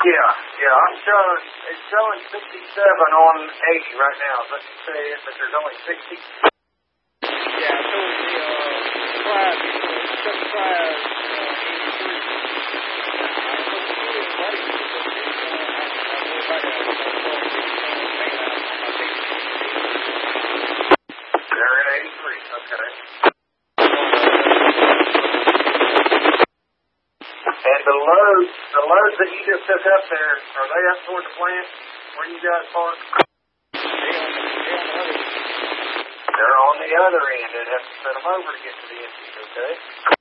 Yeah, it's showing 67 on 80 right now. Is that you say it, but there's only 60? Yeah, I told the prize, set prize, 83. They're at 83, okay. And the loads that you just took up there, are they up toward the plant where you guys park? They're on the other end. They're on the other end. They'd have to set them over to get to the empties, okay?